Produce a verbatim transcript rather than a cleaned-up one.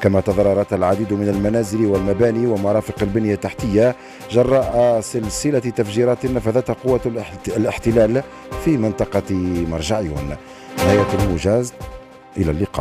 كما تضررت العديد من المنازل والمباني ومرافق البنية التحتية جراء سلسلة تفجيرات نفذتها قوة الاحتلال في منطقة مرجعيون. نهاية الموجز، إلى اللقاء.